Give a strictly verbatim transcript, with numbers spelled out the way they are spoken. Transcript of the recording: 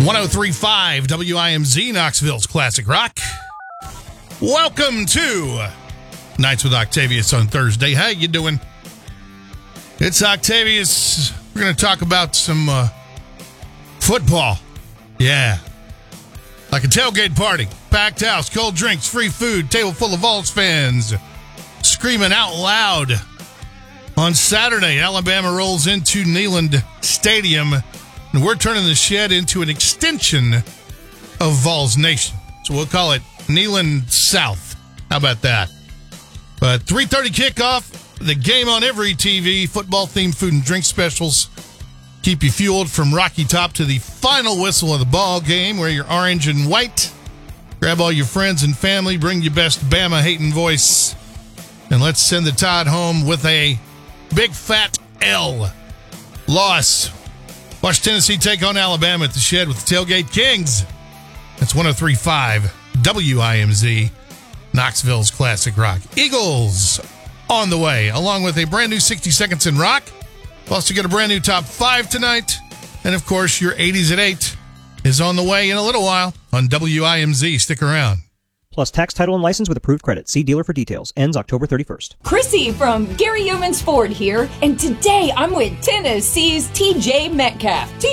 one oh three point five W I M Z, Knoxville's Classic Rock. Welcome to Nights with Octavius on Thursday. How you doing? It's Octavius. We're going to talk about some uh, football. Yeah. Like a tailgate party. Packed house, cold drinks, free food, table full of Vols fans screaming out loud. On Saturday, Alabama rolls into Neyland Stadium, and we're turning the shed into an extension of Vols Nation. So we'll call it Neyland South. How about that? But three thirty kickoff, the game on every T V, football-themed food and drink specials. Keep you fueled from Rocky Top to the final whistle of the ball game. Wear your orange and white. Grab all your friends and family. Bring your best Bama-hating voice. And let's send the Tide home with a big fat L. Loss. Watch Tennessee take on Alabama at the shed with the Tailgate Kings. That's one oh three point five W I M Z, Knoxville's Classic Rock. Eagles on the way, along with a brand new sixty seconds in rock. Plus, you get a brand new top five tonight. And, of course, your eighties at eight is on the way in a little while on W I M Z. Stick around. Plus tax, title, and license with approved credit. See dealer for details. Ends October thirty-first. Chrissy from Gary Yeomans Ford here, and today I'm with Tennessee's T J Metcalf.